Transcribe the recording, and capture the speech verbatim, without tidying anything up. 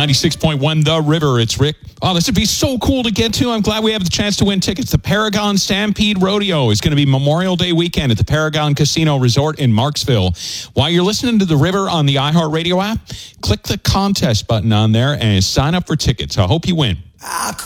ninety-six point one The River. It's Rick. Oh, this would be so cool to get to. I'm glad we have the chance to win tickets. The Paragon Stampede Rodeo is going to be Memorial Day weekend at the Paragon Casino Resort in Marksville. While you're listening to The River on the iHeartRadio app, click the contest button on there and sign up for tickets. I hope you win.